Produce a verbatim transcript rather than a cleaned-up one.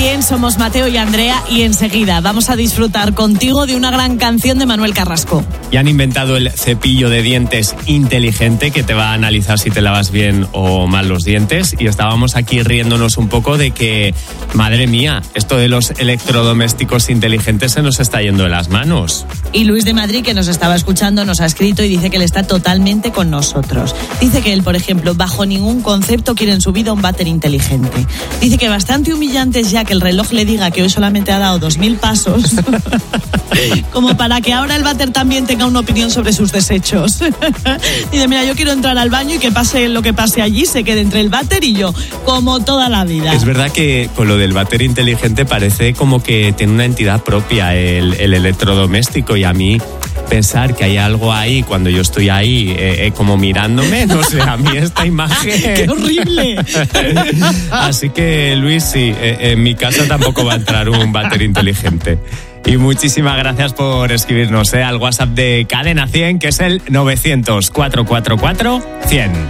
cien, somos Mateo y Andrea y enseguida vamos a disfrutar contigo de una gran canción de Manuel Carrasco. Y han inventado el cepillo de dientes inteligente que te va a analizar si te lavas bien o mal los dientes, y estábamos aquí riéndonos un poco de que, madre mía, esto de los electrodomésticos inteligentes se nos está yendo de las manos. Y Luis de Madrid, que nos estaba escuchando, nos ha escrito y dice que él está totalmente con nosotros. Dice que él, por ejemplo, bajo ningún concepto quiere en su vida un váter inteligente. Dice que bastante humillante es ya que el reloj le diga que hoy solamente ha dado dos mil pasos como para que ahora el váter también tenga una opinión sobre sus desechos. Dice, mira, yo quiero entrar al baño y que pase lo que pase allí, se quede entre el váter y yo, como toda la vida. Es verdad que con lo del váter inteligente parece como que tiene una entidad propia el, el electrodoméstico, y a mí pensar que hay algo ahí cuando yo estoy ahí eh, eh, como mirándome, no sé, a mí esta imagen... ¡Qué horrible! Así que, Luis, sí, eh, en mi casa tampoco va a entrar un váter inteligente. Y muchísimas gracias por escribirnos eh, al WhatsApp de Cadena cien, que es el novecientos, cuatrocientos cuarenta y cuatro, cien.